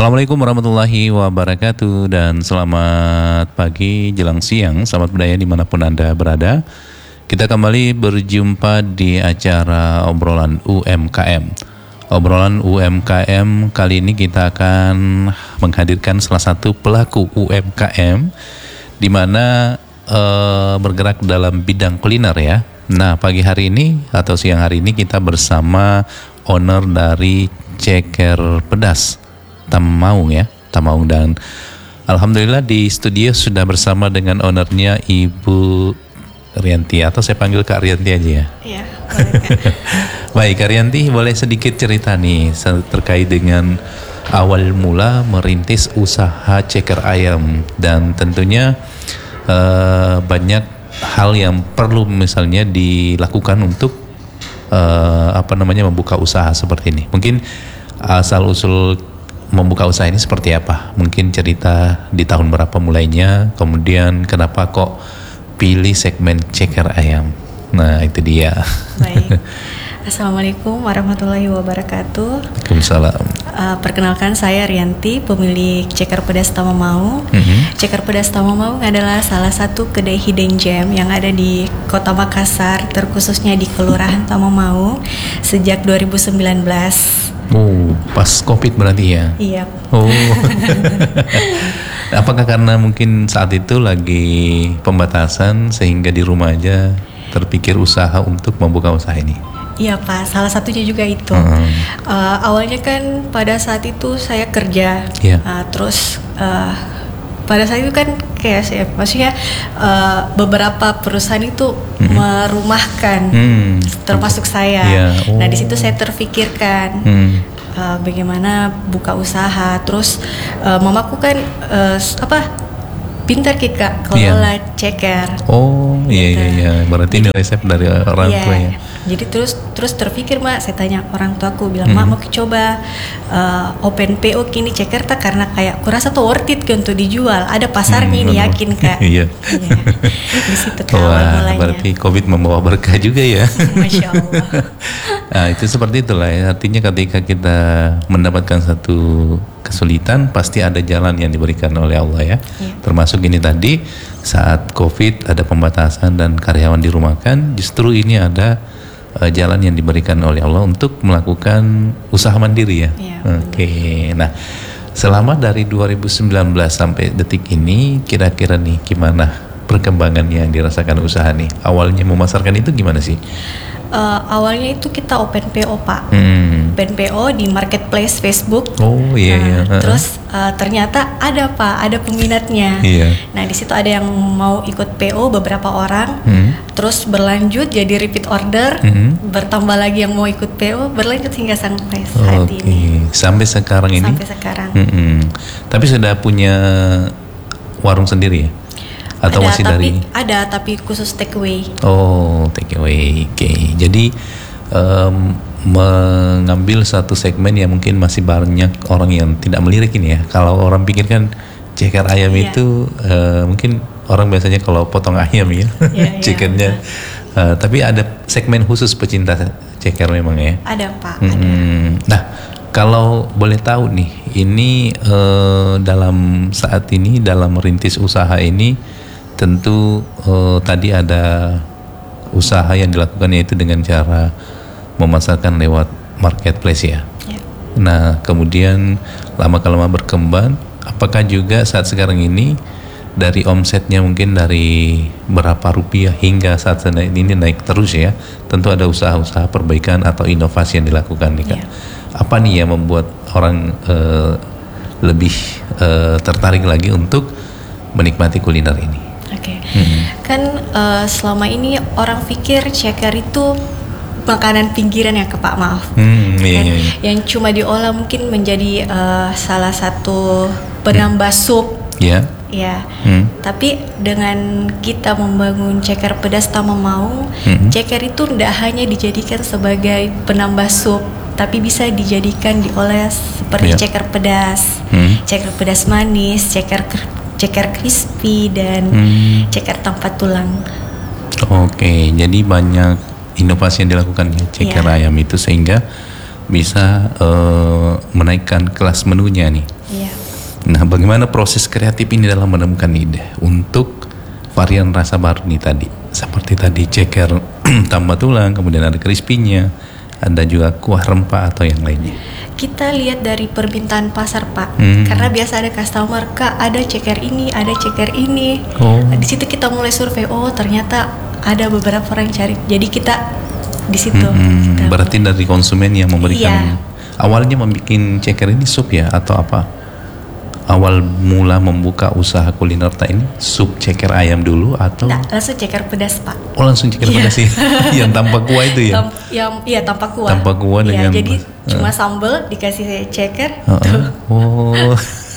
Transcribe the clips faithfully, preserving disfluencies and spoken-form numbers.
Assalamualaikum warahmatullahi wabarakatuh dan selamat pagi jelang siang sahabat budaya dimanapun Anda berada. Kita kembali berjumpa di acara obrolan U M K M. Obrolan U M K M kali ini kita akan menghadirkan salah satu pelaku U M K M di mana uh, bergerak dalam bidang kuliner ya. Nah, pagi hari ini atau siang hari ini kita bersama owner dari Ceker Pedas Tamaung ya, Tamaung, dan alhamdulillah di studio sudah bersama dengan ownernya Ibu Rianti, atau saya panggil Kak Rianti aja ya. Iya, boleh Kak. Baik Kak Rianti, boleh sedikit cerita nih terkait dengan awal mula merintis usaha ceker ayam, dan tentunya uh, banyak hal yang perlu misalnya dilakukan untuk uh, apa namanya membuka usaha seperti ini. Mungkin asal usul membuka usaha ini seperti apa? Mungkin cerita di tahun berapa mulainya, kemudian kenapa kok pilih segmen ceker ayam. Nah, itu dia. Baik. Assalamualaikum warahmatullahi wabarakatuh. Waalaikumsalam. Uh, perkenalkan saya Rianti, pemilik Ceker Pedas Tamaung. Mm-hmm. Ceker Pedas Tamaung adalah salah satu kedai hidden gem yang ada di Kota Makassar, terkhususnya di Kelurahan Tamaung sejak dua ribu sembilan belas. Oh, pas Covid berarti ya? Iya. Oh. Apakah karena mungkin saat itu lagi pembatasan sehingga di rumah aja terpikir usaha untuk membuka usaha ini? Iya Pak, salah satunya juga itu. Uh-huh. Uh, awalnya kan pada saat itu saya kerja, yeah. uh, terus uh, pada saat itu kan kayak saya, maksudnya uh, beberapa perusahaan itu mm-hmm. merumahkan, mm. termasuk saya. Yeah. Oh. Nah di situ saya terfikirkan. Mm. Uh, bagaimana buka usaha, terus uh, mamaku kan uh, apa pintar Kak kelola yeah. ceker. Oh iya gitu. iya iya, berarti ini resep dari orang yeah. tua ya. Jadi terus terus terpikir Mak, saya tanya orang tuaku, bilang hmm. Mak mau coba uh, open P O kini ceker tak, karena kayak kurasa tuh worth it untuk dijual, ada pasarnya hmm, ini bener. Yakin Kak. Iya. yeah. Di situ Kak wah, mulanya. Berarti Covid membawa berkah juga ya. Masya Allah. Nah itu seperti itulah ya, artinya ketika kita mendapatkan satu kesulitan pasti ada jalan yang diberikan oleh Allah ya. Yeah. Termasuk ini tadi saat Covid ada pembatasan dan karyawan dirumahkan, justru ini ada uh, jalan yang diberikan oleh Allah untuk melakukan usaha mandiri ya. Yeah, Oke. Okay. Nah, selama dari dua ribu sembilan belas sampai detik ini kira-kira nih gimana perkembangan yang dirasakan usaha nih? Awalnya memasarkan itu gimana sih? Uh, awalnya itu kita open P O Pak, hmm. open P O di marketplace Facebook. Oh iya iya. Nah, terus uh, ternyata ada Pak, ada peminatnya. Iya. Nah di situ ada yang mau ikut P O beberapa orang, hmm. terus berlanjut jadi repeat order, hmm. bertambah lagi yang mau ikut P O, berlanjut hingga sampai saat okay. ini. Sampai sekarang ini. Sampai sekarang. Hmm. Tapi sudah punya warung sendiri ya? Atau ada, masih tapi, dari ada tapi khusus take away. Oh take away, oke. Okay. Jadi um, mengambil satu segmen yang mungkin masih banyak orang yang tidak melirik ini ya. Kalau orang pikir kan ceker ayam iya. itu uh, mungkin orang biasanya kalau potong ayam ya, yeah, chickennya. Yeah. Uh, tapi ada segmen khusus pecinta ceker memang ya. Ada Pak. Hmm. Ada. Nah kalau boleh tahu nih, ini uh, dalam saat ini dalam merintis usaha ini tentu uh, tadi ada usaha yang dilakukan yaitu dengan cara memasarkan lewat marketplace ya. Yeah. Nah kemudian lama-lama berkembang, apakah juga saat sekarang ini dari omsetnya mungkin dari berapa rupiah hingga saat ini naik terus ya? Tentu ada usaha-usaha perbaikan atau inovasi yang dilakukan nih Kak. Yeah. Apa nih yang membuat orang uh, lebih uh, tertarik lagi untuk menikmati kuliner ini? Oke, okay. hmm. kan uh, selama ini orang pikir ceker itu makanan pinggiran ya Pak, maaf, hmm, iya, kan? iya, iya. Yang cuma diolah mungkin menjadi uh, salah satu penambah hmm. sup, yeah. ya. Hmm. Tapi dengan kita membangun Ceker Pedas Tamaung, hmm. ceker itu tidak hanya dijadikan sebagai penambah sup, tapi bisa dijadikan diolah seperti yeah. ceker pedas, hmm. ceker pedas manis, ceker ceker crispy dan hmm. ceker tanpa tulang. Oke, jadi banyak inovasi yang dilakukan ya ceker yeah. ayam itu sehingga bisa uh, menaikkan kelas menunya nih. Iya. Nah, bagaimana proses kreatif ini dalam menemukan ide untuk varian rasa baru nih tadi? Seperti tadi ceker tambah tulang, kemudian ada crispy-nya, ada juga kuah rempah atau yang lainnya. Kita lihat dari permintaan pasar, Pak. Hmm. Karena biasa ada customer, Kak, ada ceker ini, ada ceker ini. Oh. Nah, di situ kita mulai survei. Oh, ternyata ada beberapa orang cari. Jadi kita di situ. Hmm, kita berarti dari konsumen yang memberikan. Iya. Awalnya membuat ceker ini sup ya atau apa? Awal mula membuka usaha kuliner tak ini sup ceker ayam dulu atau? Nah, langsung ceker pedas, Pak. Oh, langsung ceker Iya. pedas sih. Yang tanpa kuah itu ya? Tam, yang iya tanpa kuah. Tanpa kuah Iya, dengan jadi uh. cuma sambal dikasih ceker. Uh-uh. Tuh. Oh.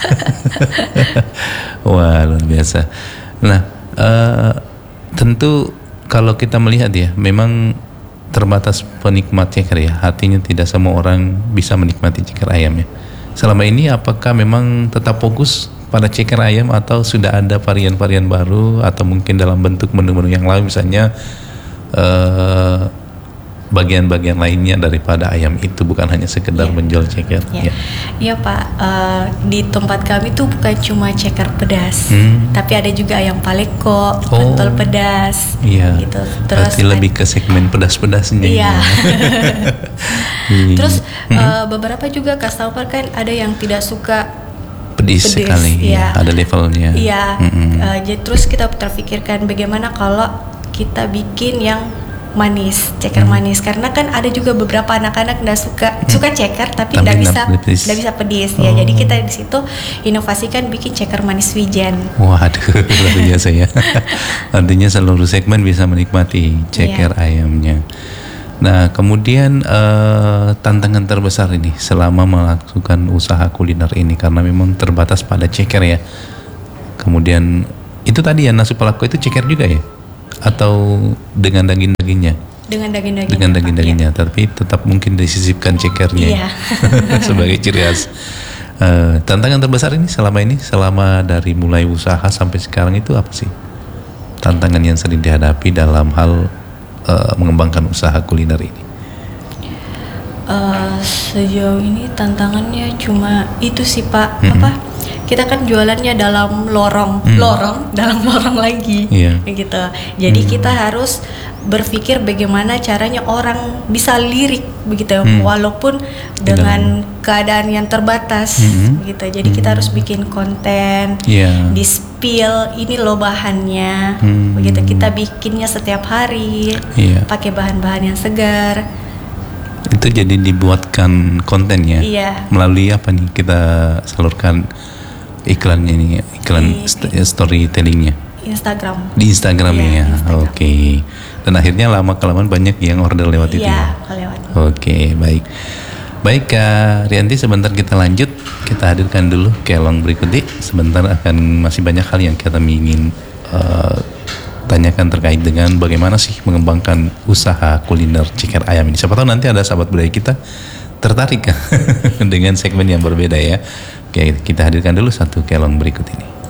Wah, luar biasa. Nah, uh, tentu kalau kita melihat ya, memang terbatas penikmat ceker ya. Artinya tidak semua orang bisa menikmati ceker ayam ya. Selama ini apakah memang tetap fokus pada ceker ayam atau sudah ada varian-varian baru atau mungkin dalam bentuk menu-menu yang lain, misalnya uh, bagian-bagian lainnya daripada ayam itu, bukan hanya sekedar Yeah. menjual ceker. Iya, Ya. iya Pak. Uh, di tempat kami tuh bukan cuma ceker pedas, Hmm. tapi ada juga ayam paleko, Oh. pentol pedas, Iya. gitu. Berarti ad- lebih ke segmen pedas-pedasnya. Iya. Iya. Terus Hmm. uh, beberapa juga customer kan ada yang tidak suka pedis, pedes, sekali, iya. ya. Ada levelnya. Iya. Mm-mm. Uh, jadi terus kita terpikirkan bagaimana kalau kita bikin yang manis, ceker Hmm. manis, karena kan ada juga beberapa anak-anak nggak suka Hmm. suka ceker tapi Tapi nggak nggak bisa pedis. nggak bisa pedis ya. Oh. Jadi kita di situ inovasikan bikin ceker manis wijen. Waduh, luar biasa ya. Artinya seluruh segmen bisa menikmati ceker Iya. ayamnya. Nah, kemudian eh, tantangan terbesar ini selama melakukan usaha kuliner ini, karena memang terbatas pada ceker ya. Kemudian itu tadi ya, nasi palako itu ceker juga ya? Atau dengan daging-dagingnya? Dengan daging-dagingnya. Dengan Pak. daging-dagingnya, tapi tetap mungkin disisipkan cekernya Iya. sebagai ciri khas. Eh, tantangan terbesar ini selama ini, selama dari mulai usaha sampai sekarang itu apa sih? Tantangan yang sering dihadapi dalam hal eh, mengembangkan usaha kuliner ini? Uh, sejauh ini tantangannya cuma itu sih Pak. Mm-mm. Apa? Kita kan jualannya dalam lorong, Mm. lorong dalam lorong lagi, Iya. gitu. Jadi Mm. kita harus berpikir bagaimana caranya orang bisa lirik begitu, Mm. walaupun dengan keadaan yang terbatas, Mm-mm. begitu. Jadi kita harus bikin konten, Iya. di spill ini loh bahannya, Mm. begitu. Kita bikinnya setiap hari, Iya. pakai bahan-bahan yang segar. Itu jadi dibuatkan kontennya. Iya. Melalui apa nih kita salurkan iklannya ini, iklan Di- st- storytellingnya Instagram. di Instagramnya Iya, ya. Instagram. Oke. Dan akhirnya lama kelamaan banyak yang order lewat itu ya. Iya, lewat. Oke, baik. Baik Kak Rianti, sebentar kita lanjut. Kita hadirkan dulu kelong berikutnya. Sebentar akan masih banyak hal yang kita ingin uh, tanyakan terkait dengan bagaimana sih mengembangkan usaha kuliner ceker ayam ini. Siapa tahu nanti ada sahabat budaya kita tertarik dengan segmen yang berbeda ya. Oke, kita hadirkan dulu satu kelong berikut ini.